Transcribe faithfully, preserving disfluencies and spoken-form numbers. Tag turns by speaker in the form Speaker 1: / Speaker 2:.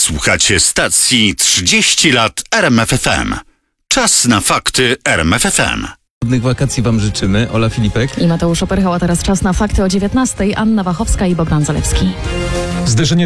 Speaker 1: Słuchacie stacji trzydzieści lat R M F F M. Czas na fakty R M F F M.
Speaker 2: Ładnych wakacji wam życzymy. Ola Filipek
Speaker 3: i Mateusz Operchał, a teraz czas na fakty o dziewiętnastej. Anna Wachowska i Bogdan Zalewski.
Speaker 4: Zderzenie